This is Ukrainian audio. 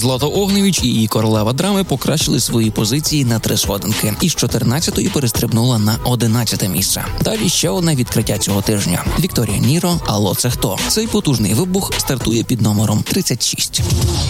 Злата Огневіч і її королева драми покращили свої позиції на 3 сходинки. Із 14-ї перестрибнула на 11-те місце. Далі ще одне відкриття цього тижня. Вікторія Ніро «Алло, це хто?». Цей потужний вибух стартує під номером 36.